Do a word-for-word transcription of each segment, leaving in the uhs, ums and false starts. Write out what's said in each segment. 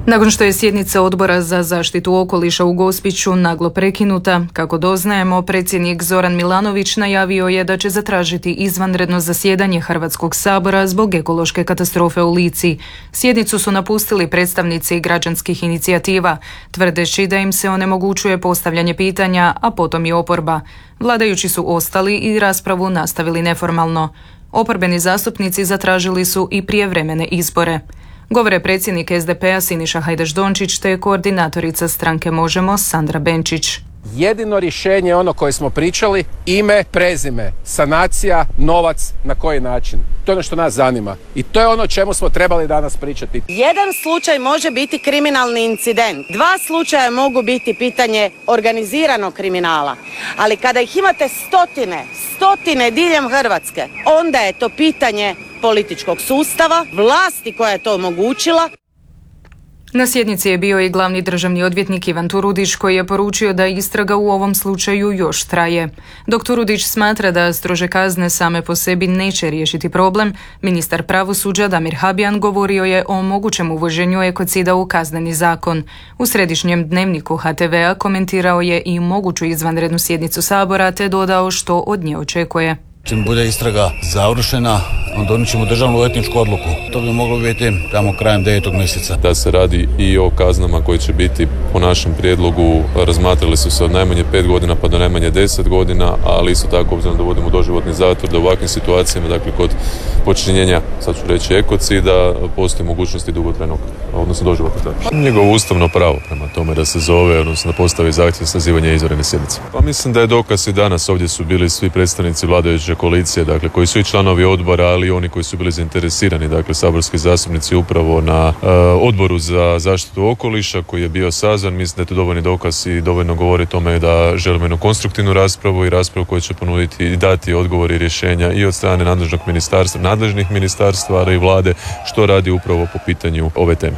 Nakon što je sjednica Odbora za zaštitu okoliša u Gospiću naglo prekinuta, kako doznajemo, predsjednik Zoran Milanović najavio je da će zatražiti izvanredno zasjedanje Hrvatskog sabora zbog ekološke katastrofe u Lici. Sjednicu su napustili predstavnici građanskih inicijativa, tvrdeći da im se onemogućuje postavljanje pitanja, a potom i oporba. Vladajući su ostali i raspravu nastavili neformalno. Oporbeni zastupnici zatražili su i prijevremene izbore. Govore predsjednik es de pe a Siniša Hajdaš-Dončić te koordinatorica stranke Možemo Sandra Benčić. Jedino rješenje je ono koje smo pričali, ime, prezime, sanacija, novac, na koji način. To je ono što nas zanima i to je ono o čemu smo trebali danas pričati. Jedan slučaj može biti kriminalni incident, dva slučaja mogu biti pitanje organiziranog kriminala, ali kada ih imate stotine, stotine diljem Hrvatske, onda je to pitanje političkog sustava, vlasti koja je to omogućila. Na sjednici je bio i glavni državni odvjetnik Ivan Turudić, koji je poručio da istraga u ovom slučaju još traje. Dok Turudić smatra da strože kazne same po sebi neće riješiti problem, ministar pravosuđa Damir Habijan govorio je o mogućem uvoženju ekocida u kazneni zakon. U središnjem dnevniku ha te ve a komentirao je i moguću izvanrednu sjednicu Sabora te dodao što od nje očekuje. Čim bude istraga završena, onda donijet ćemo državnu odvjetničku odluku. To bi moglo biti tamo krajem devetog mjeseca. Da se radi i o kaznama koje će biti po našem prijedlogu, razmatrali su se od najmanje pet godina pa do najmanje deset godina, ali isto tako obzirom da uvodimo doživotni zatvor, da u ovakvim situacijama, dakle kod počinjenja, sad ću reći ekocida, postoji mogućnosti dugotrajnog, odnosno doživotnog zatvora. Njegovo ustavno pravo prema tome da se zove, odnosno da postavi zahtjev sazivanja izvanredne sjednice. Pa mislim da je dokaz i danas, ovdje su bili svi predstavnici vladajuće koalicije, dakle koji su i članovi odbora, ali i oni koji su bili zainteresirani, dakle saborski zastupnici upravo na uh, odboru za zaštitu okoliša koji je bio sazvan. Mislim da je to dovoljni dokaz i dovoljno govori o tome da želimo jednu konstruktivnu raspravu i raspravu koja će ponuditi i dati odgovori i rješenja i od strane nadležnog ministarstva, nadležnih ministarstva, ali i vlade, što radi upravo po pitanju ove teme.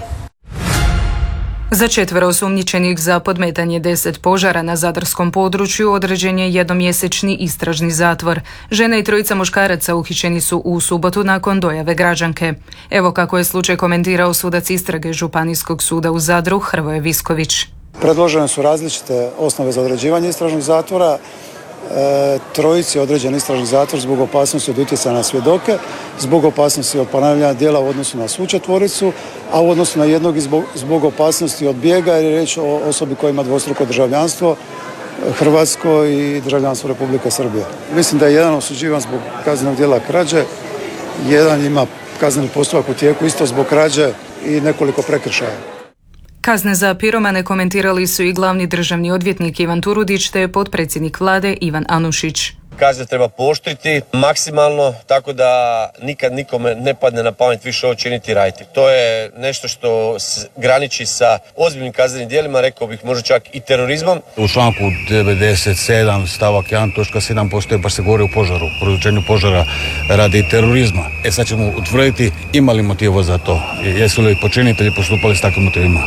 Za četvero osumnjičenih za podmetanje deset požara na zadarskom području određen je jednomjesečni istražni zatvor. Žena i trojica muškaraca uhićeni su u subotu nakon dojave građanke. Evo kako je slučaj komentirao sudac istrage Županijskog suda u Zadru Hrvoje Visković. Predložene su različite osnove za određivanje istražnog zatvora. E, trojici je određen istražni zatvor zbog opasnosti od utjecaja na svjedoke, zbog opasnosti od ponavljanja djela u odnosu na svu četvoricu, a u odnosu na jednog zbog, zbog opasnosti od bijega, jer je riječ o osobi koja ima dvostruko državljanstvo, hrvatsko i državljanstvo Republike Srbije. Mislim da je jedan osuđivan zbog kaznenog djela krađe, jedan ima kazneni postupak u tijeku isto zbog krađe i nekoliko prekršaja. Kazne za piromane komentirali su i glavni državni odvjetnik Ivan Turudić te potpredsjednik vlade Ivan Anušić. Kazne treba pooštriti maksimalno, tako da nikad nikome ne padne na pamet više ovo činiti i raditi. To je nešto što graniči sa ozbiljnim kaznenim djelima, rekao bih možda čak i terorizmom. U članku devedeset sedam stavak jedan točka sedam postoje, baš se govori o požaru, produčenju požara radi terorizma. E sad ćemo utvrditi ima li motiva za to, jesu li počinitelji postupali s takvim motivima.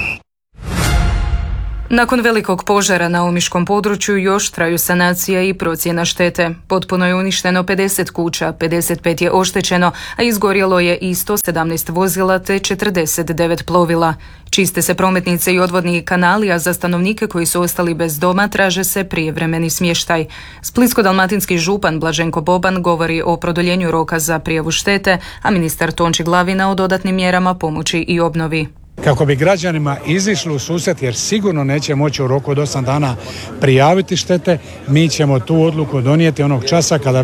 Nakon velikog požara na omiškom području još traju sanacija i procjena štete. Potpuno je uništeno pedeset kuća, pedeset pet je oštećeno, a izgorjelo je i sto sedamnaest vozila te četrdeset devet plovila. Čiste se prometnice i odvodni kanali, a za stanovnike koji su ostali bez doma traže se prijevremeni smještaj. Splitsko-dalmatinski župan Blaženko Boban govori o produljenju roka za prijavu štete, a ministar Tonči Glavina o dodatnim mjerama pomoći i obnovi. Kako bi građanima izišli u susret, jer sigurno neće moći u roku od osam dana prijaviti štete, mi ćemo tu odluku donijeti onog časa kada